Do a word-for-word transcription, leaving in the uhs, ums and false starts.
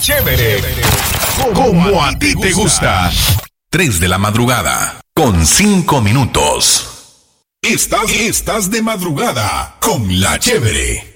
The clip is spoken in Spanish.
Chévere. Como a ti te gusta. tres de la madrugada, con cinco minutos. Estás, estás de madrugada con La Chévere.